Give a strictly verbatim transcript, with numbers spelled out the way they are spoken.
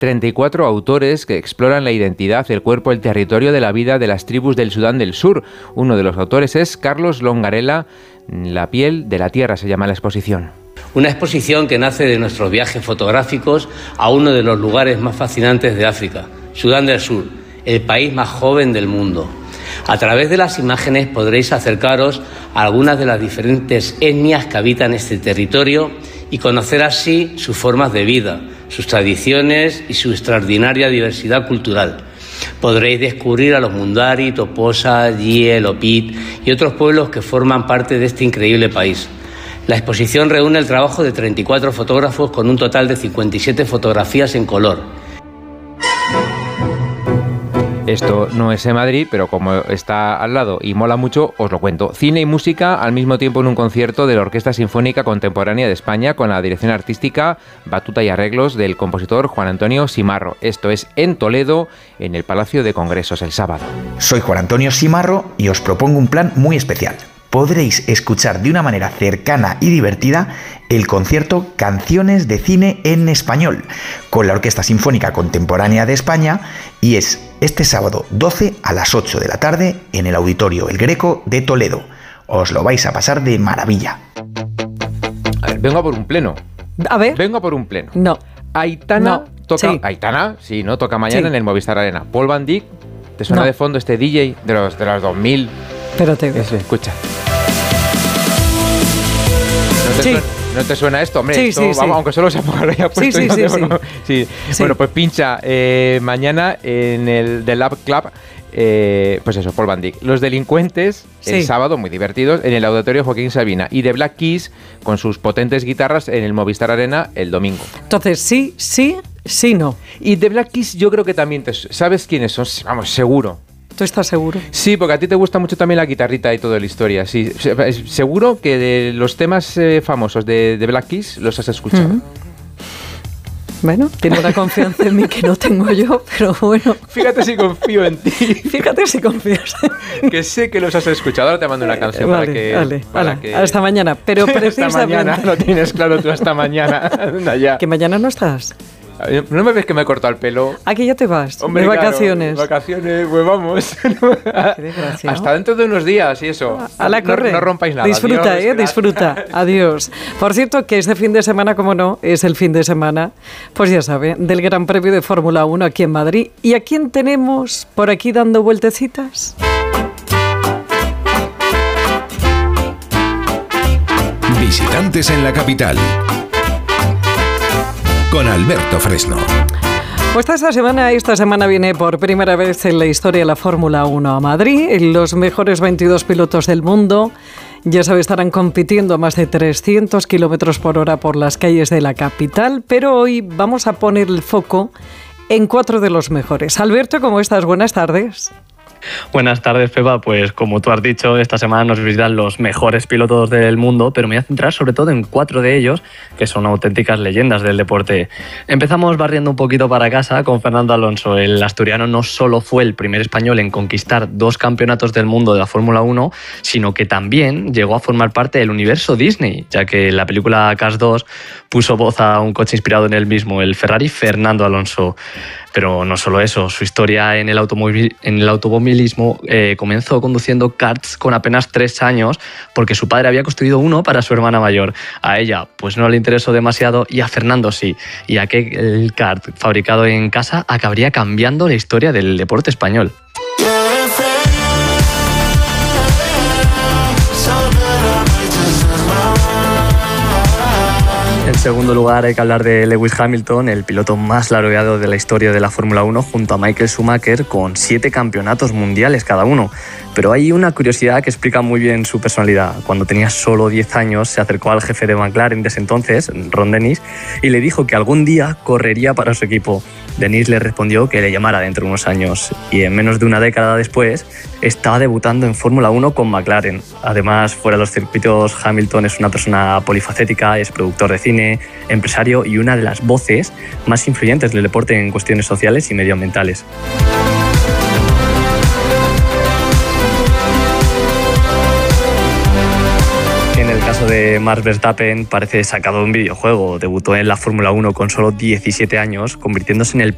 treinta y cuatro autores que exploran la identidad, el cuerpo, el territorio de la vida de las tribus del Sudán del Sur. Uno de los autores es Carlos Longarela. La piel de la tierra se llama la exposición. Una exposición que nace de nuestros viajes fotográficos a uno de los lugares más fascinantes de África, Sudán del Sur, el país más joven del mundo. A través de las imágenes podréis acercaros a algunas de las diferentes etnias que habitan este territorio y conocer así sus formas de vida, sus tradiciones y su extraordinaria diversidad cultural. Podréis descubrir a los Mundari, Toposa, Yie, Lopit y otros pueblos que forman parte de este increíble país. La exposición reúne el trabajo de treinta y cuatro fotógrafos con un total de cincuenta y siete fotografías en color. Esto no es en Madrid, pero como está al lado y mola mucho, os lo cuento. Cine y música al mismo tiempo en un concierto de la Orquesta Sinfónica Contemporánea de España con la dirección artística, batuta y arreglos del compositor Juan Antonio Simarro. Esto es en Toledo, en el Palacio de Congresos, el sábado. Soy Juan Antonio Simarro y os propongo un plan muy especial. Podréis escuchar de una manera cercana y divertida el concierto Canciones de Cine en Español con la Orquesta Sinfónica Contemporánea de España, y es este sábado doce a las ocho de la tarde en el Auditorio El Greco de Toledo. Os lo vais a pasar de maravilla. A ver, vengo a por un pleno. A ver. Vengo a por un pleno. No. Aitana no. toca... Sí. Aitana, sí, ¿no? Toca mañana sí. en el Movistar Arena. Paul Van Dyk, ¿te suena no. de fondo este D J de los, de los dos mil? Espérate. Eso, escucha. ¿No te, sí. suena, ¿No te suena esto? Hombre, sí, esto, sí, vamos, sí. aunque solo se lo haya puesto. Sí, sí, sí, bueno, sí. sí. sí. Bueno, pues pincha eh, mañana en el The Lab Club, eh, pues eso, Paul Van Dyk. Los Delincuentes, sí. el sábado, muy divertidos, en el Auditorio Joaquín Sabina. Y The Black Keys, con sus potentes guitarras, en el Movistar Arena el domingo. Entonces, sí, sí, sí, no. Y The Black Keys yo creo que también, te, ¿sabes quiénes son? Vamos, seguro. ¿Tú estás seguro? Sí, porque a ti te gusta mucho también la guitarrita y toda la historia. Sí, seguro que de los temas eh, famosos de, de Black Keys los has escuchado. Uh-huh. Bueno, tiene una confianza en mí que no tengo yo, pero bueno. Fíjate si confío en ti. Fíjate si confías en mí. Que sé que los has escuchado. Ahora te mando una canción vale, para que... Vale, para vale. que... Hasta mañana. Pero precisamente... Hasta mañana, lo tienes claro tú, hasta mañana. Anda ya. Que mañana no estás. ¿No me ves que me he cortado el pelo? Aquí ya te vas, Hombre, de vacaciones. Claro, vacaciones, pues vamos. Qué desgracia. Hasta dentro de unos días y eso. A la corre. No, no rompáis nada. Disfruta, Adiós, eh, disfruta. Adiós. Por cierto, que este fin de semana, como no, es el fin de semana, pues ya sabe, del Gran Premio de Fórmula uno aquí en Madrid. ¿Y a quién tenemos por aquí dando vueltecitas? Visitantes en la capital. Con Alberto Fresno. Pues esta semana, esta semana viene por primera vez en la historia la Fórmula uno a Madrid. Los mejores veintidós pilotos del mundo, ya sabes, estarán compitiendo a más de trescientos kilómetros por hora por las calles de la capital. Pero hoy vamos a poner el foco en cuatro de los mejores. Alberto, ¿cómo estás? Buenas tardes. Buenas tardes, Pepa. Pues como tú has dicho, esta semana nos visitan los mejores pilotos del mundo, pero me voy a centrar sobre todo en cuatro de ellos, que son auténticas leyendas del deporte. Empezamos barriendo un poquito para casa con Fernando Alonso. El asturiano no solo fue el primer español en conquistar dos campeonatos del mundo de la Fórmula uno, sino que también llegó a formar parte del universo Disney, ya que la película Cars dos puso voz a un coche inspirado en él mismo, el Ferrari Fernando Alonso. Pero no solo eso, su historia en el, automóvil, en el automovilismo eh, comenzó conduciendo karts con apenas tres años porque su padre había construido uno para su hermana mayor. A ella pues no le interesó demasiado y a Fernando sí. Y aquel kart fabricado en casa acabaría cambiando la historia del deporte español. En segundo lugar hay que hablar de Lewis Hamilton, el piloto más laureado de la historia de la Fórmula uno, junto a Michael Schumacher, con siete campeonatos mundiales cada uno. Pero hay una curiosidad que explica muy bien su personalidad. Cuando tenía solo diez años se acercó al jefe de McLaren de ese entonces, Ron Dennis, y le dijo que algún día correría para su equipo. Dennis le respondió que le llamara dentro de unos años, y en menos de una década después estaba debutando en Fórmula uno con McLaren. Además, fuera de los circuitos, Hamilton es una persona polifacética, es productor de cine, empresario y una de las voces más influyentes del deporte en cuestiones sociales y medioambientales. En el caso de Max Verstappen parece sacado de un videojuego. Debutó en la Fórmula uno con solo diecisiete años, convirtiéndose en el